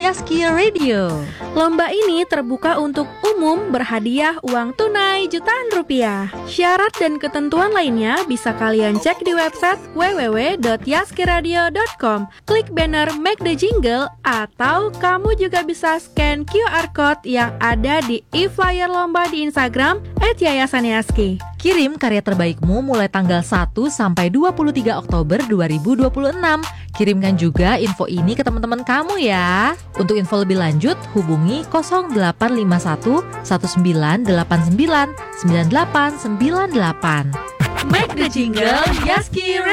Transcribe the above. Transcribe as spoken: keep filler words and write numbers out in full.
Yaski Radio. Lomba ini terbuka untuk umum, berhadiah uang tunai jutaan rupiah. Syarat dan ketentuan lainnya bisa kalian cek di website w w w dot yaskiradio dot com. Klik banner Make the Jingle atau kamu juga bisa scan Q R code yang ada di e-flyer lomba di Instagram et yayasan yaski. Kirim karya terbaikmu mulai tanggal satu sampai dua puluh tiga Oktober dua ribu dua puluh enam. Kirimkan juga info ini ke teman-teman kamu ya. Untuk info lebih lanjut, hubungi nol delapan lima satu satu sembilan delapan sembilan sembilan delapan sembilan delapan. Make the Jingle Yaski